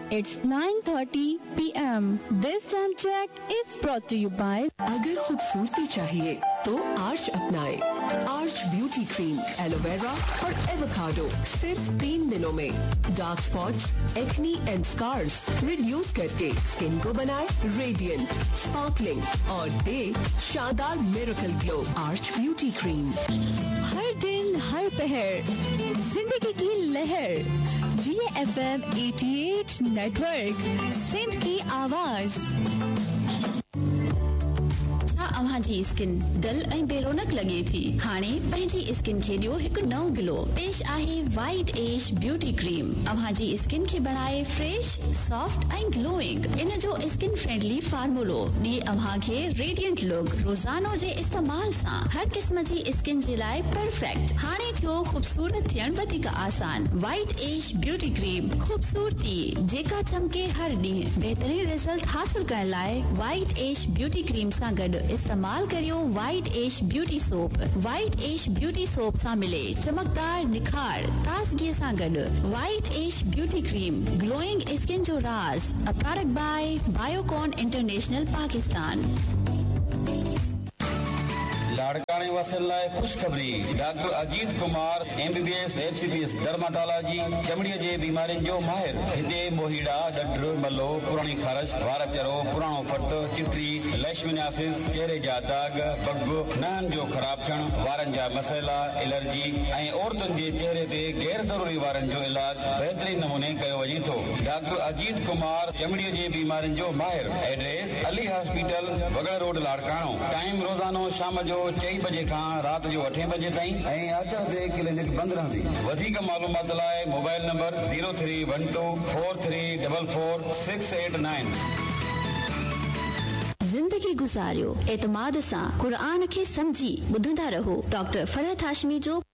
It's 9:30 p.m. This time check is brought to you by अगर खूबसूरती चाहिए तो आर्च अपनाए। आर्च ब्यूटी क्रीम, एलोवेरा और एवोकाडो सिर्फ 3 दिनों में dark spots, acne and scars reduce करके स्किन को बनाए रेडिएंट, स्पार्कलिंग और दे शानदार miracle glow. Arch beauty cream. हर दिन हर पहर जिंदगी की लहर। GFM 88 नेटवर्क, सिंध की आवाज। अव्हां जी स्किन डल ऐं बेरोनक लगे थी, हाणे पंहिंजी स्किन खे ॾियो हिकु नओं ग्लो। पेश आहे वाइट एज ब्यूटी क्रीम। अव्हां जी स्किन खे बणाए फ्रेश, सॉफ्ट ऐं ग्लोइंग। इन जो स्किन फ्रेंडली फार्मूलो ॾिए अव्हां खे रेडिएंट लुक। रोज़ानो जे इस्तेमाल सां हर क़िस्म जी स्किन जे लाइ परफेक्ट। हाणे थियो खूबसूरत थियण वधीक आसान। वाइट एज ब्यूटी क्रीम, खूबसूरती जेका चमके हर ॾींहुं। बहितरीन रिजल्ट हासिल करण लाइ वाइट एज ब्यूटी क्रीम सां गॾु इस्तेमाल करियो white age beauty soap. White age beauty soap सां मिले चमकदार निखार, ताज़गी सां गॾु। White age beauty cream, glowing skin जो राज। A product by Biocon international Pakistan. लाड़काने वासन लाइ खुशखबरी। Doctor Ajit Kumar MBBS FCPS dermatology, चमड़ीअ जे बीमारियुनि जो माहिर। हिते मोहीड़ा, ॾंढ, मलो, पुराणी ख़ारिश, वार चरो, पुराणो फट, चित्री, लेशमिनासिस, चेहरे जा दाग, बग, नहनि जो ख़राब थियण, वारनि जा मसइला, एलर्जी ऐं औरतुनि जे चेहरे ते गैर ज़रूरी वारनि जो इलाज बहितरीन नमूने कयो वञे थो। डॉक्टर अजीत कुमार, चमड़ीअ जे बीमारियुनि जो माहिर। Address Ali hospital, वगड़ road, Larkana. Time रोज़ानो शाम जो 4 बजे खां रात जो 8 बजे ताईं ऐं आचर ते क्लिनिक बंद रहंदी। वधीक मालूमात लाइ मोबाइल नंबर 0312434689। जिंदगी गुज़ारियो एतमाद सां, क़ुरान खे समझी ॿुधंदा रहो। डॉक्टर फरहत हाशमी जो